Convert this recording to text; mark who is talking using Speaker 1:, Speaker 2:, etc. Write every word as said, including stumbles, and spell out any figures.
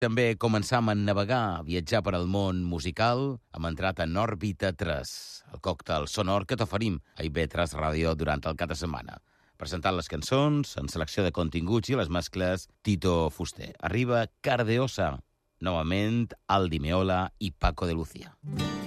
Speaker 1: També començam a navegar, a viatjar per al món musical, hem entrat en Òrbita tres, el còctel sonor que t'oferim a I B tres Ràdio durant el cap de setmana. Presentant les cançons, en selecció de continguts i les mescles, Tito Fuster. Arriba Cardeosa, novament Aldi Meola i Paco de Lucía.